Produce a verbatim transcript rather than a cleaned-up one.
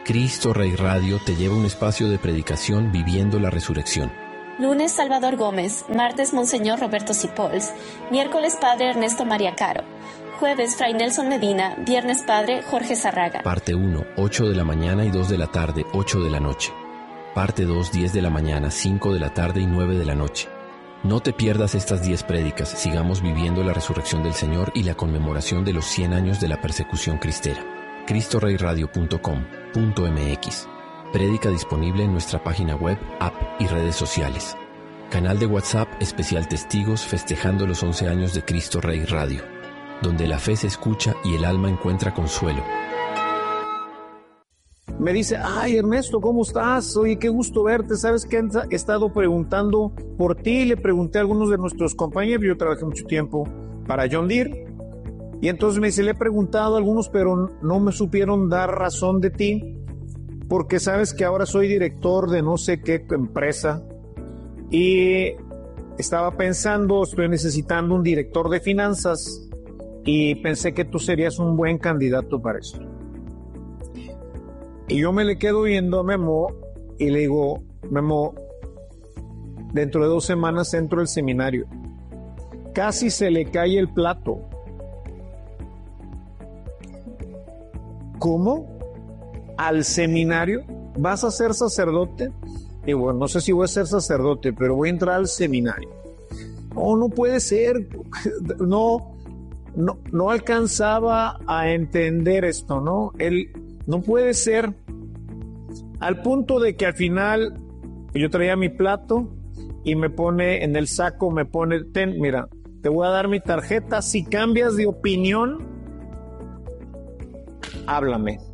Cristo Rey Radio te lleva a un espacio de predicación viviendo la resurrección. Lunes, Salvador Gómez. Martes, Monseñor Roberto Cipols. Miércoles, Padre Ernesto María Caro. Jueves, Fray Nelson Medina. Viernes, Padre Jorge Zarraga. Parte uno, ocho de la mañana y dos de la tarde, ocho de la noche. Parte dos, diez de la mañana, cinco de la tarde y nueve de la noche. No te pierdas estas diez prédicas. Sigamos viviendo la resurrección del Señor y la conmemoración de los cien años de la persecución cristera. cristo rey radio punto com punto m x. Prédica disponible en nuestra página web, app y redes sociales. Canal de WhatsApp especial Testigos festejando los once años de Cristo Rey Radio, donde la fe se escucha y el alma encuentra consuelo. Me dice, ay Ernesto, ¿cómo estás? Oye, qué gusto verte. ¿Sabes qué? He estado preguntando por ti. Le pregunté a algunos de nuestros compañeros. Yo trabajé mucho tiempo para John Deere. Y entonces me dice, le he preguntado a algunos, pero no me supieron dar razón de ti. Porque sabes que ahora soy director de no sé qué empresa. Y estaba pensando, estoy necesitando un director de finanzas. Y pensé que tú serías un buen candidato para eso. Y yo me le quedo viendo a Memo y le digo, Memo, dentro de dos semanas entro al seminario. Casi se le cae el plato. ¿Cómo? ¿Al seminario? ¿Vas a ser sacerdote? Y bueno, no sé si voy a ser sacerdote, pero voy a entrar al seminario. No, no puede ser. No, no, no alcanzaba a entender esto, ¿no? Él... No puede ser, al punto de que al final yo traía mi plato y me pone en el saco, me pone, ten, mira, te voy a dar mi tarjeta, si cambias de opinión, háblame.